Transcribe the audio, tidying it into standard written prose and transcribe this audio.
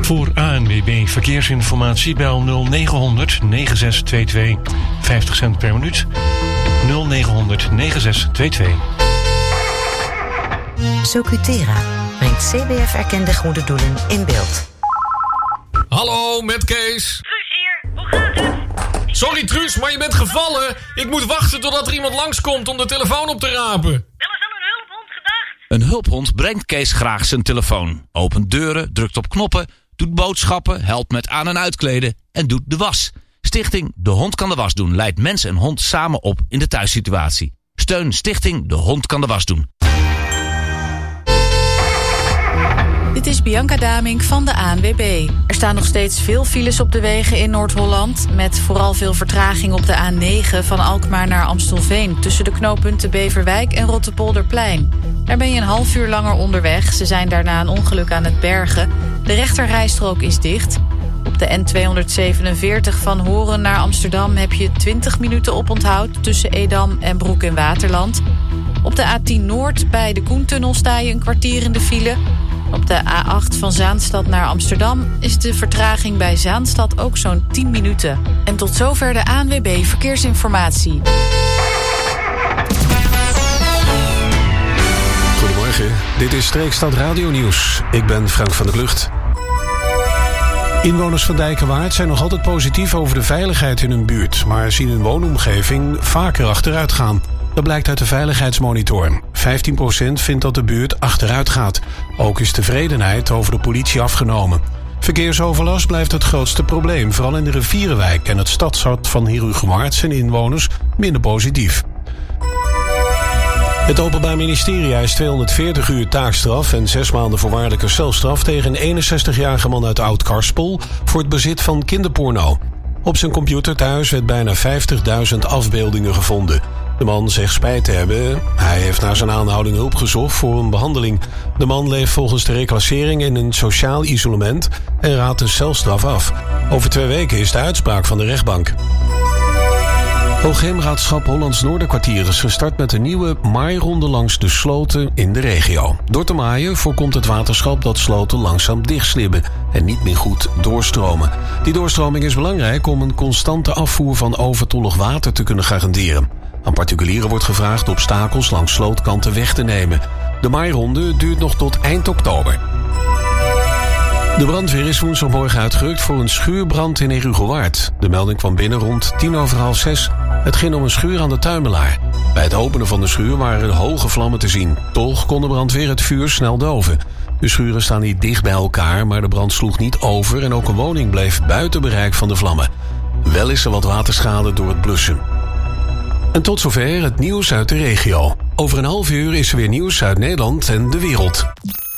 Voor ANWB Verkeersinformatie bel 0900 9622. 50 cent per minuut. 0900 9622. Socutera brengt CBF-erkende goede doelen in beeld. Hallo, met Kees. Truus hier, hoe gaat het? Sorry Truus, maar je bent gevallen. Ik moet wachten totdat er iemand langskomt om de telefoon op te rapen. Wel eens aan een hulphond gedacht? Een hulphond brengt Kees graag zijn telefoon. Opent deuren, drukt op knoppen, doet boodschappen, helpt met aan- en uitkleden en doet de was. Stichting De Hond Kan de Was Doen leidt mens en hond samen op in de thuissituatie. Steun Stichting De Hond Kan de Was Doen. Dit is Bianca Damink van de ANWB. Er staan nog steeds veel files op de wegen in Noord-Holland, met vooral veel vertraging op de A9 van Alkmaar naar Amstelveen, tussen de knooppunten Beverwijk en Rotterpolderplein. Daar ben je een half uur langer onderweg. Ze zijn daarna een ongeluk aan het bergen. De rechterrijstrook is dicht. Op de N247 van Horen naar Amsterdam heb je 20 minuten oponthoud tussen Edam en Broek in Waterland. Op de A10 Noord bij de Koentunnel sta je een kwartier in de file. Op de A8 van Zaanstad naar Amsterdam is de vertraging bij Zaanstad ook zo'n 10 minuten. En tot zover de ANWB Verkeersinformatie. Goedemorgen, dit is Streekstad Radio Nieuws. Ik ben Frank van der Klucht. Inwoners van Dijkerwaard zijn nog altijd positief over de veiligheid in hun buurt, maar zien hun woonomgeving vaker achteruit gaan. Dat blijkt uit de veiligheidsmonitor. 15% vindt dat de buurt achteruit gaat. Ook is tevredenheid over de politie afgenomen. Verkeersoverlast blijft het grootste probleem. Vooral in de Rivierenwijk en het stadshart van Herugewaard zijn inwoners minder positief. Het Openbaar Ministerie eist 240 uur taakstraf en 6 maanden voorwaardelijke celstraf tegen een 61-jarige man uit Oud-Karspel voor het bezit van kinderporno. Op zijn computer thuis werd bijna 50.000 afbeeldingen gevonden. De man zegt spijt te hebben. Hij heeft na zijn aanhouding hulp gezocht voor een behandeling. De man leeft volgens de reclassering in een sociaal isolement en raadt de celstraf af. Over 2 weken is de uitspraak van de rechtbank. Hoogheemraadschap Hollands Noorderkwartier is gestart met een nieuwe maaironde langs de sloten in de regio. Door te maaien voorkomt het waterschap dat sloten langzaam dichtslibben en niet meer goed doorstromen. Die doorstroming is belangrijk om een constante afvoer van overtollig water te kunnen garanderen. Aan particulieren wordt gevraagd obstakels langs slootkanten weg te nemen. De maaironde duurt nog tot eind oktober. De brandweer is woensdagmorgen uitgerukt voor een schuurbrand in Herugewaard. De melding kwam binnen rond 6:10. Het ging om een schuur aan de Tuimelaar. Bij het openen van de schuur waren hoge vlammen te zien. Toch kon de brandweer het vuur snel doven. De schuren staan niet dicht bij elkaar, maar de brand sloeg niet over en ook een woning bleef buiten bereik van de vlammen. Wel is er wat waterschade door het blussen. En tot zover het nieuws uit de regio. Over een half uur is er weer nieuws uit Nederland en de wereld.